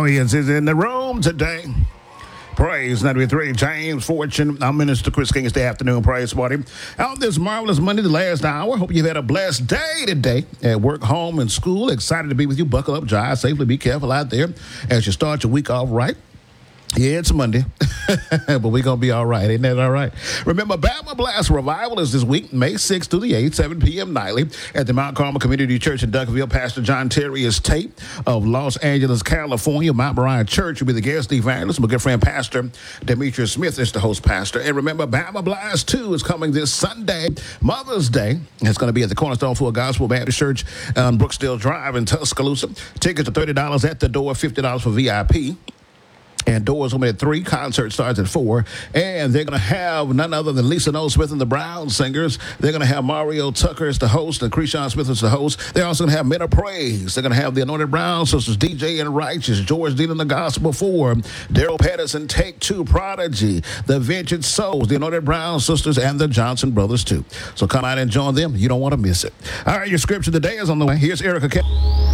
Audience is in the room today. Praise 93, James Fortune. I'm Minister Chris King. It's the afternoon praise party. On this marvelous Monday, the last hour. Hope you've had a blessed day today at work, home, and school. Excited to be with you. Buckle up, drive safely. Be careful out there as you start your week off right. Yeah, it's Monday, but we're going to be all right. Ain't that all right? Remember, Bama Blast Revival is this week, May 6th through the 8th, 7 p.m. nightly at the Mount Carmel Community Church in Duncanville. Pastor John Terry is Tate of Los Angeles, California. Mount Moriah Church will be the guest evangelist. My good friend, Pastor Demetrius Smith is the host pastor. And remember, Bama Blast 2 is coming this Sunday, Mother's Day. It's going to be at the Cornerstone Full Gospel Baptist Church on Brookstill Drive in Tuscaloosa. Tickets are $30 at the door, $50 for VIP. And doors open at 3. Concert starts at 4. And they're going to have none other than Lisa Noel Smith and the Brown Singers. They're going to have Mario Tucker as the host and Krishan Smith as the host. They're also going to have Men of Praise. They're going to have the Anointed Brown Sisters, DJ and Righteous, George Dean and the Gospel 4, Daryl Patterson, Take 2, Prodigy, the Vengeance Souls, the Anointed Brown Sisters, and the Johnson Brothers too. So come out and join them. You don't want to miss it. All right, your scripture today is on the way. Here's Erica K.